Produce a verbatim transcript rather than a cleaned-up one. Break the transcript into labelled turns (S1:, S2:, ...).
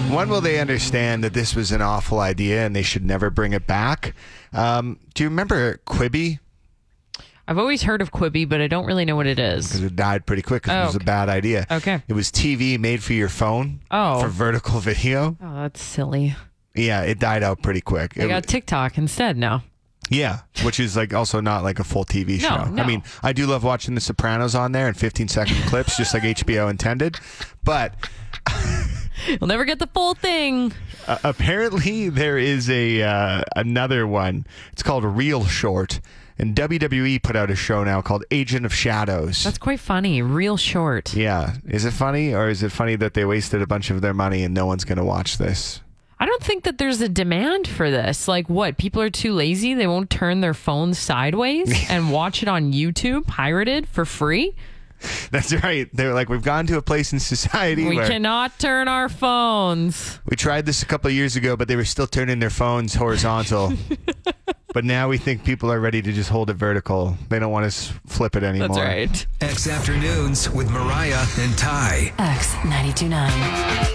S1: One, will they understand that this was an awful idea and they should never bring it back? Um, do you remember Quibi?
S2: I've always heard of Quibi, but I don't really know what it is.
S1: Because it died pretty quick because
S2: Oh,
S1: it was
S2: okay.
S1: a bad idea.
S2: Okay.
S1: It was T V made for your phone
S2: Oh.
S1: for vertical video.
S2: Oh, that's silly.
S1: Yeah, it died out pretty quick.
S2: I
S1: It-
S2: got TikTok instead now.
S1: yeah, which is like also not like a full T V
S2: No,
S1: show.
S2: no.
S1: I mean, I do love watching The Sopranos on there in fifteen second clips, just like H B O intended. But
S2: You'll never get the full thing.
S1: uh, apparently there is a uh, another one. It's called Real Short. And W W E put out a show now called Agent of Shadows.
S2: That's quite funny. Real short.
S1: Yeah. Is it funny, or is it funny that they wasted a bunch of their money and no one's going to watch this?
S2: I don't think that there's a demand for this. Like, what? People are too lazy? They won't turn their phones sideways and watch it on YouTube, pirated for free?
S1: That's right. They're like, we've gone to a place in society
S2: We
S1: where
S2: cannot turn our phones.
S1: we tried this a couple of years ago, but they were still turning their phones horizontal. But now we think people are ready to just hold it vertical. They don't want to flip it anymore.
S2: That's right.
S3: X Afternoons with Mariah and Ty.
S4: X ninety-two point nine.